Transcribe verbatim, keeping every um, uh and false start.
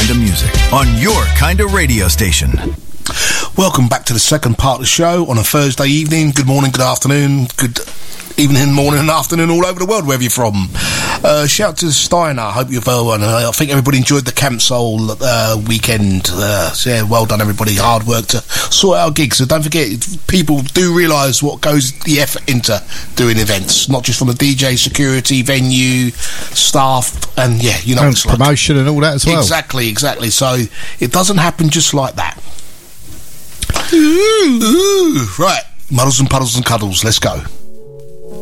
kind of music on your kind of radio station. Welcome back to the second part of the show on a Thursday evening. Good morning, good afternoon, good evening, morning and afternoon all over the world, wherever you're from. Uh, shout out to Steiner. I hope you're well, and I think everybody enjoyed the Camp Soul uh, weekend. Uh, so yeah, well done everybody. Hard work to sort out gigs. So don't forget, people do realise what goes the effort into doing events, not just from the D J, security, venue, staff, and yeah, you know, and it's like promotion and all that as well. Exactly, exactly. So it doesn't happen just like that. Ooh, ooh. Right, muddles and puddles and cuddles. Let's go.